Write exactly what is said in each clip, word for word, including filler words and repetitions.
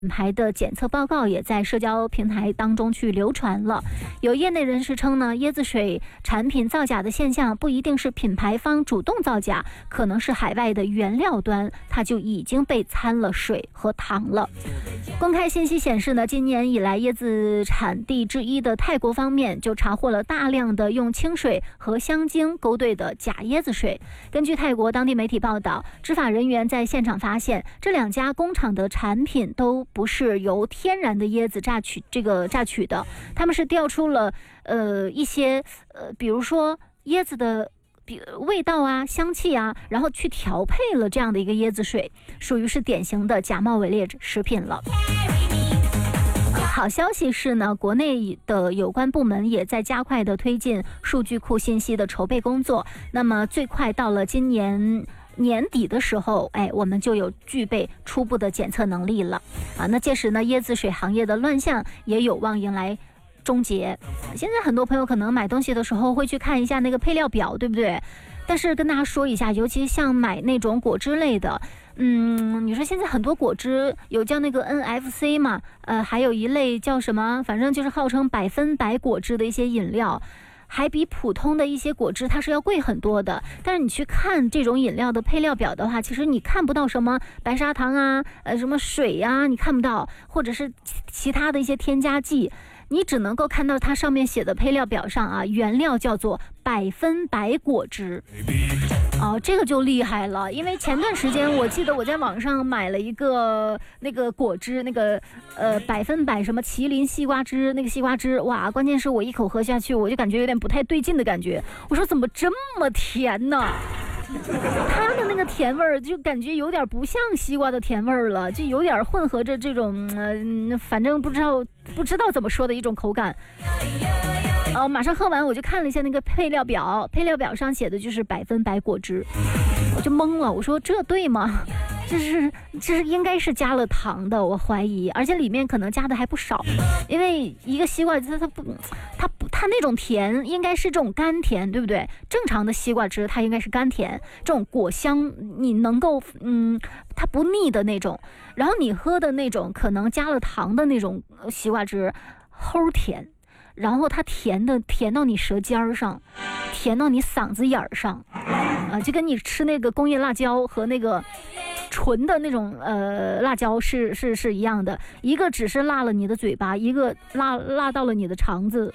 品牌的检测报告也在社交平台当中去流传了。有业内人士称呢，椰子水产品造假的现象不一定是品牌方主动造假，可能是海外的原料端它就已经被掺了水和糖了。公开信息显示呢，今年以来椰子产地之一的泰国方面就查获了大量的用清水和香精勾兑的假椰子水。根据泰国当地媒体报道，执法人员在现场发现，这两家工厂的产品都不是由天然的椰子榨取这个榨取的，他们是调出了呃一些呃比如说椰子的味道啊、香气啊，然后去调配了这样的一个椰子水，属于是典型的假冒伪劣食品了。好消息是呢，国内的有关部门也在加快的推进数据库信息的筹备工作。那么最快到了今年年底的时候，哎，我们就有具备初步的检测能力了啊。那届时呢，椰子水行业的乱象也有望迎来终结。现在很多朋友可能买东西的时候会去看一下那个配料表，对不对？但是跟大家说一下，尤其像买那种果汁类的，嗯，你说现在很多果汁有叫那个 N F C 嘛，呃，还有一类叫什么，反正就是号称百分百果汁的一些饮料，还比普通的一些果汁它是要贵很多的。但是你去看这种饮料的配料表的话，其实你看不到什么白砂糖啊，呃，什么水呀、啊，你看不到，或者是其他的一些添加剂。你只能够看到它上面写的配料表上啊，原料叫做百分百果汁。哦，这个就厉害了，因为前段时间我记得我在网上买了一个那个果汁，那个呃百分百什么麒麟西瓜汁，那个西瓜汁，哇，关键是我一口喝下去，我就感觉有点不太对劲的感觉。我说怎么这么甜呢？它的那个甜味儿就感觉有点不像西瓜的甜味儿了，就有点混合着这种呃，反正不知道不知道怎么说的一种口感。哦，马上喝完我就看了一下那个配料表，配料表上写的就是百分百果汁，我就懵了，我说这对吗？这是这是应该是加了糖的，我怀疑，而且里面可能加的还不少，因为一个西瓜它它不它不它那种甜应该是这种甘甜，对不对？正常的西瓜汁它应该是甘甜，这种果香你能够嗯它不腻的那种，然后你喝的那种可能加了糖的那种西瓜汁齁甜，然后它甜的甜到你舌尖上，甜到你嗓子眼上啊，就跟你吃那个工业辣椒和那个纯的那种呃辣椒是是是一样的，一个只是辣了你的嘴巴，一个辣辣到了你的肠子。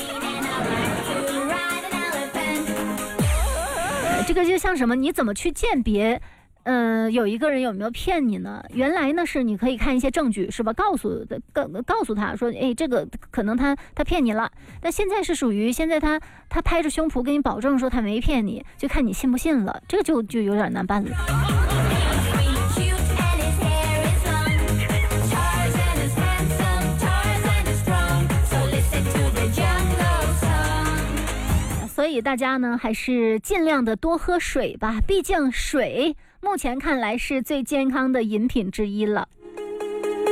呃、这个就像什么？你怎么去鉴别？嗯、呃，有一个人有没有骗你呢？原来呢是你可以看一些证据，是吧？告诉告告诉他说，哎，这个可能他他骗你了。但现在是属于现在他他拍着胸脯跟你保证说他没骗你，就看你信不信了。这个就就有点难办了。所以大家呢还是尽量的多喝水吧，毕竟水目前看来是最健康的饮品之一了。